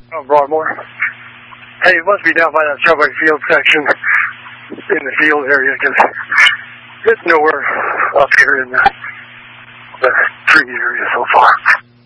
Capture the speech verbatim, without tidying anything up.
Oh, Broadmoor. Hey, it must be down by that subway field section in the field area, because it's nowhere up here in the, the tree area so far.